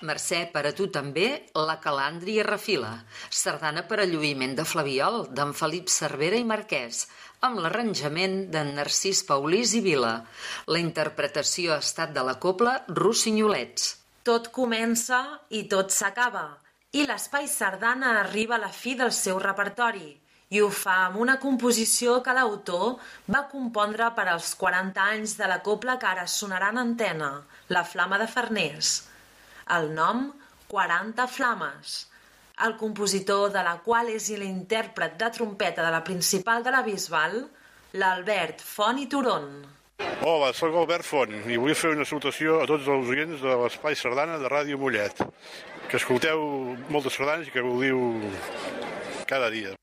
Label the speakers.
Speaker 1: Mercè, per a tu també, la calàndria refila. Sardana per a lluïment de Flabiol, d'en Felip Cervera i Marquès, amb l'arranjament d'en Narcís Paulís i Vila. La interpretació ha estat de la cobla Rossinyolets.
Speaker 2: Tot comença i tot s'acaba, i l'Espai Sardana arriba a la fi del seu repertori, i ho fa amb una composició que l'autor va compondre per als 40 anys de la cobla que ara sonarà en antena, La Flama de Farners. El nom, 40 Flames. El compositor de la qual és l'intèrpret de trompeta de la principal de la Bisbal, l'Albert Font i Turon.
Speaker 3: Hola, soc Albert Font i vull fer una salutació a tots els oients de l'Espai Sardana de Ràdio Mollet. Que escolteu moltes sardanes i que gaudiu cada dia.